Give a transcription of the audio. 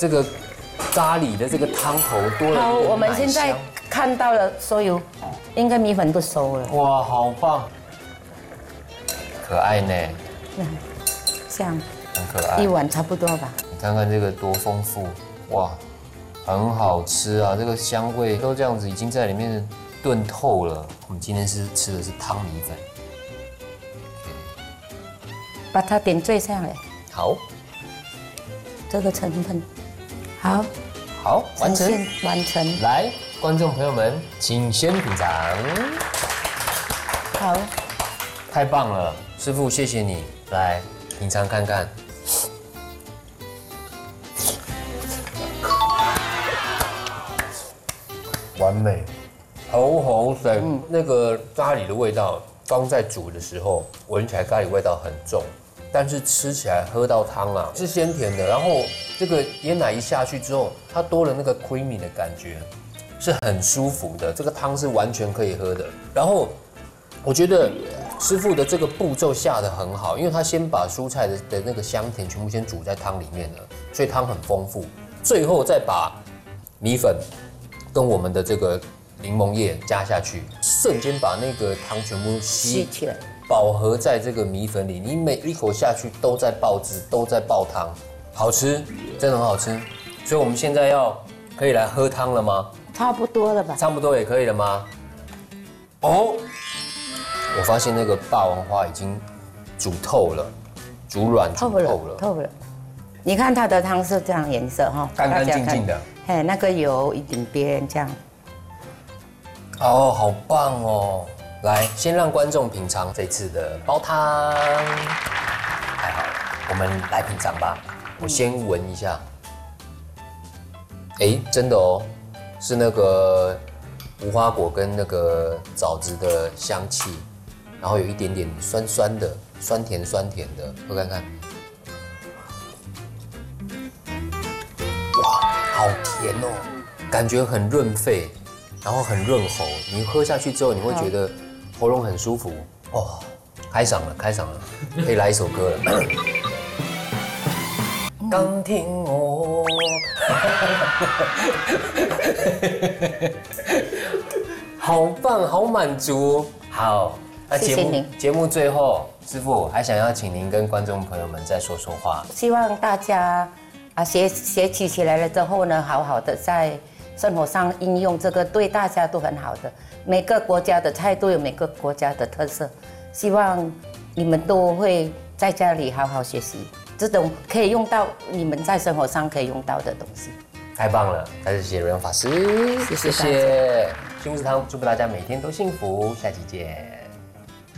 这个咖喱的这个汤头多了。 好，我们现在看到了所有，应该米粉都熟了。 哇，好棒，可爱呢。 这样， 很可爱。 一碗差不多吧。 你看看这个多丰富，哇，很好吃啊！这个香味都这样子已经在里面炖透了。我们今天吃的是汤米粉， 把它点缀上来。 好， 这个成分，好， 好，完成， 完成。 来，观众朋友们，请先品尝。 好， 太棒了，师傅，谢谢你，来品尝看看。完美，好好水，那个咖喱的味道，刚在煮的时候闻起来咖喱味道很重，但是吃起来喝到汤啊是鲜甜的，然后这个椰奶一下去之后，它多了那个 creamy 的感觉，是很舒服的。这个汤是完全可以喝的。然后我觉得师傅的这个步骤下得很好，因为他先把蔬菜的那个香甜全部先煮在汤里面了，所以汤很丰富。最后再把米粉跟我们的这个柠檬叶加下去，瞬间把那个汤全部吸起来， 饱和在这个米粉里。你每一口下去都在爆汁，都在爆汤，好吃，真的很好吃。所以我们现在可以来喝汤了吗？ 差不多了吧？ 差不多也可以了吗？哦，我发现那个霸王花已经煮透了，煮软煮透了， 透了。你看它的汤是这样颜色哈， 干干净净的。 哎，那个有一点边这样。 哦，好棒哦！来，先让观众品尝这次的煲汤，太好了，我们来品尝吧。我先闻一下，哎，真的哦，是那个无花果跟那个枣子的香气，然后有一点点酸酸的，酸甜的，喝看看。哇，好甜哦，感觉很润肺。然后很润喉，你喝下去之后，你会觉得喉咙很舒服。哦，开嗓了，可以来一首歌了。刚听我，好棒，好满足。好，那节目最后，师傅还想要请您跟观众朋友们再说说话。 希望大家学习起来了之后呢，好好的在生活上应用这个，对大家都很好的。每个国家的菜都有每个国家的特色，希望你们都会在家里好好学习，这种可以用到你们在生活上可以用到的东西。 太棒了，再次谢谢瑞阳法师， 谢谢。 幸福食堂，祝福大家每天都幸福，下期见。